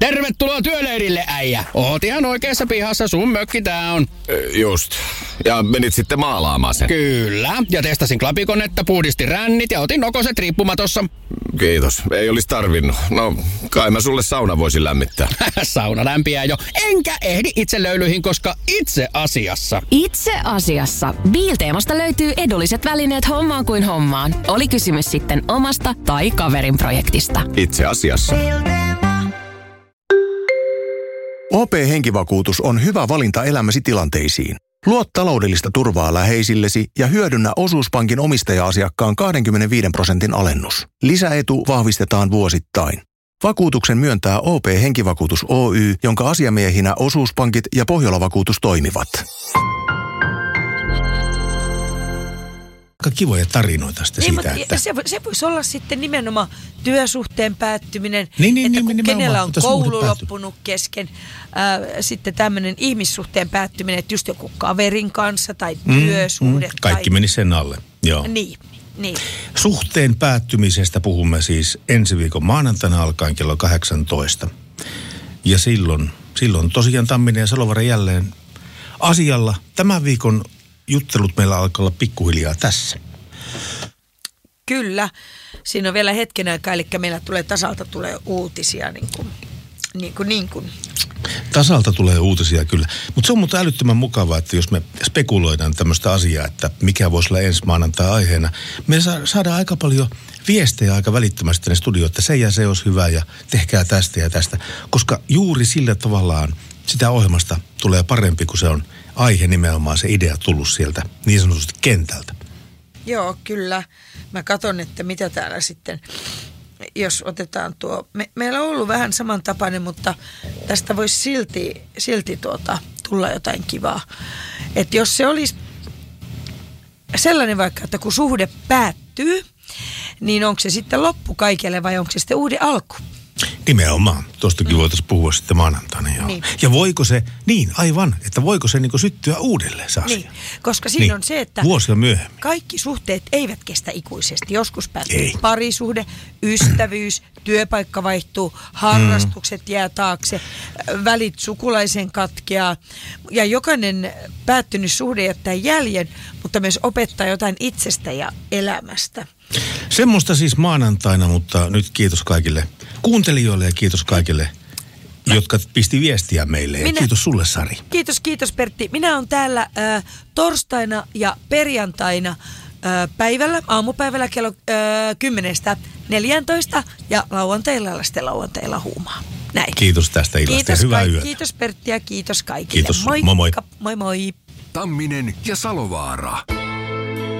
Tervetuloa työleirille, äijä. Oot ihan oikeassa pihassa, sun mökki tää on. Just. Ja menit sitten maalaamaan sen. Kyllä. Ja testasin klapikonetta, puhdistin rännit ja otin nokoset riippumatossa. Kiitos. Ei olisi tarvinnut. No, kai mä sulle sauna voisin lämmittää. Sauna lämpiää jo. Enkä ehdi itse löylyihin, koska itse asiassa Biilteemasta löytyy edulliset välineet hommaan kuin hommaan. Oli kysymys sitten omasta tai kaverin projektista. Itse asiassa. OP-henkivakuutus on hyvä valinta elämäsi tilanteisiin. Luo taloudellista turvaa läheisillesi ja hyödynnä osuuspankin omistaja-asiakkaan 25% alennus. Lisäetu vahvistetaan vuosittain. Vakuutuksen myöntää OP-henkivakuutus Oy, jonka asiamiehinä osuuspankit ja Pohjola-vakuutus toimivat. Aika kivoja tarinoita sitten niin, siitä, että... Se voisi olla sitten nimenomaan työsuhteen päättyminen, niin, kenellä on koulu loppunut kesken, sitten tämmöinen ihmissuhteen päättyminen, että just joku kaverin kanssa tai työsuhde. Kaikki meni sen alle, joo. Niin. Suhteen päättymisestä puhumme siis ensi viikon maanantaina alkaen kello 18. Ja silloin tosiaan Tamminen ja Salovaara jälleen asialla. Tämän viikon juttelut meillä alkaa olla pikkuhiljaa tässä. Kyllä. Siinä on vielä hetken aikaa, eli meillä tasalta tulee uutisia niin kuin. Tasalta tulee uutisia kyllä. Mutta se on muuten älyttömän mukavaa, että jos me spekuloidaan tämmöistä asiaa, että mikä voisi olla ensi maanantai-aiheena, me saadaan aika paljon viestejä aika välittömästi tänne studioon, että se ja se olisi hyvä ja tehkää tästä ja tästä. Koska juuri sillä tavallaan sitä ohjelmasta tulee parempi, kun se on aihe nimenomaan, se idea tullut sieltä niin sanotusti kentältä. Joo, kyllä. Mä katson, että mitä täällä sitten, jos otetaan tuo. Meillä on ollut vähän samantapainen, mutta tästä voisi silti tulla jotain kivaa. Että jos se olisi sellainen vaikka, että kun suhde päättyy, niin onko se sitten loppu kaikille vai onko se sitten uuden alku? Nimenomaan. Tuostakin voitaisiin puhua sitten maanantaina. Joo. Niin. Ja voiko se, että voiko se niin syttyä uudelleen se asia? Niin, koska siinä on se, että vuosia myöhemmin. Kaikki suhteet eivät kestä ikuisesti. Joskus päättyy parisuhde, ystävyys, työpaikka vaihtuu, harrastukset jää taakse, välit sukulaisen katkeaa. Ja jokainen päättynyt suhde jättää jäljen, mutta myös opettaa jotain itsestä ja elämästä. Semmoista siis maanantaina, mutta nyt kiitos kaikille kuuntelijoille ja kiitos kaikille, jotka pisti viestiä meille. Ja kiitos sulle, Sari. Kiitos Pertti. Minä olen täällä torstaina ja perjantaina aamupäivällä kello 10:14 ja lauantailla huumaa. Näin. Kiitos tästä illasta ja hyvää yötä. Kiitos Pertti ja kiitos kaikille. Kiitos. Moi moi. Moi moi. Tamminen ja Salovaara.